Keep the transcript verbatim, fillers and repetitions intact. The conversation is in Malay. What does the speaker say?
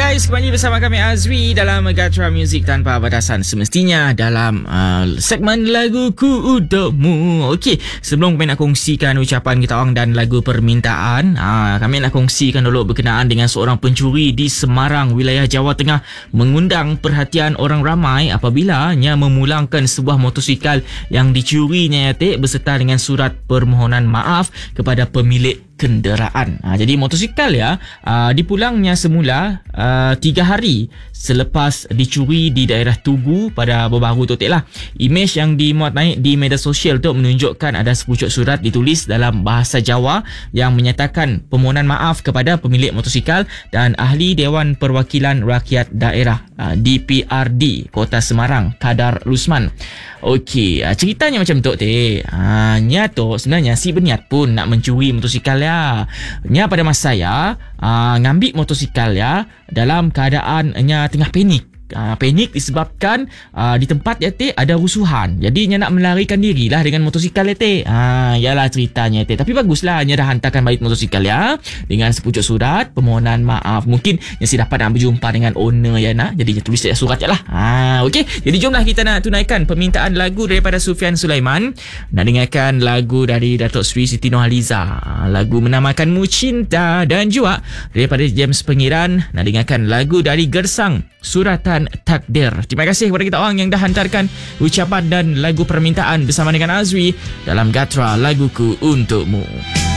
guys, kembali bersama kami Azwi dalam Gatra Music Tanpa Batasan, semestinya dalam uh, segmen Laguku Untukmu. Okey, sebelum kami nak kongsikan ucapan kita orang dan lagu permintaan, uh, kami nak kongsikan dulu berkenaan dengan seorang pencuri di Semarang, wilayah Jawa Tengah, mengundang perhatian orang ramai apabila nya memulangkan sebuah motosikal yang dicurinya yatik beserta dengan surat permohonan maaf kepada pemilik kenderaan. Ha, jadi motosikal ya uh, dipulangnya semula uh, tiga hari selepas dicuri di daerah Tugu pada baru-baru tu lah. Imej yang dimuat naik di media sosial tu menunjukkan ada sepucuk surat ditulis dalam bahasa Jawa yang menyatakan permohonan maaf kepada pemilik motosikal dan ahli Dewan Perwakilan Rakyat Daerah uh, D P R D Kota Semarang, Kadar Rusman. Okey, uh, ceritanya macam tu teh. Ha, nya tu sebenarnya si berniat pun nak mencuri motosikal ya. Nya pada masa ya uh, ngambil motosikal ya dalam keadaan nya tengah panik. Uh, panik disebabkan uh, di tempat ya teh ada rusuhan. Jadi nya nak melarikan dirilah dengan motosikal ya teh. Ha, yalah ceritanya teh. Tapi baguslah nya dah hantarkan balik motosikal ya dengan sepucuk surat permohonan maaf. Mungkin nya si dapat nak berjumpa dengan owner ya nak. Jadi nya tulis surat je lah. Ha, okey. Jadi jomlah kita nak tunaikan permintaan lagu daripada Sufian Sulaiman. Nak dengarkan lagu dari Datuk Seri Siti Nurhaliza. Lagu menamakanmu cinta, dan juga daripada James Pengiran nak dengarkan lagu dari Gersang, Suratan Takdir. Terima kasih kepada kita orang yang dah hantarkan ucapan dan lagu permintaan bersama dengan Azwi dalam Gatra Laguku Untukmu.